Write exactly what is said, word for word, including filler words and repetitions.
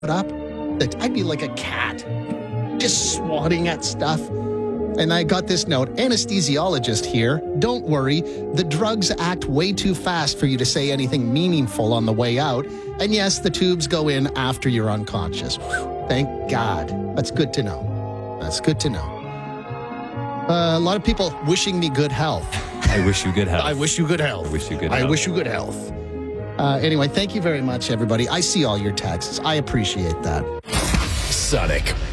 up, that I'd be like a cat, just swatting at stuff. And I got this note, anesthesiologist here, don't worry, the drugs act way too fast for you to say anything meaningful on the way out. And yes, the tubes go in after you're unconscious. Whew, thank God. That's good to know. That's good to know. Uh, a lot of people wishing me good health. I wish you good health. I wish you good health. I wish you good I health. wish you good health. Uh, anyway, thank you very much, everybody. I see all your texts. I appreciate that. Sonic